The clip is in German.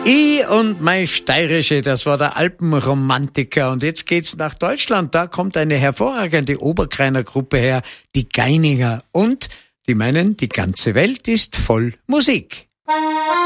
Ich und mein Steirische, das war der Alpenromantiker. Und jetzt geht's nach Deutschland. Da kommt eine hervorragende Oberkreiner Gruppe her, die Geininger. Und die meinen, die ganze Welt ist voll Musik.